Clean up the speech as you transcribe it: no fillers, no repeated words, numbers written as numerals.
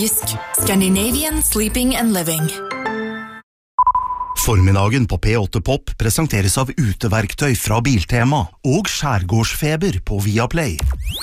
Scandinavian Sleeping and Living. Formiddagen på P8 Pop presenteres av uteverktøy fra Biltema og Skjærgårdsfeber på Viaplay.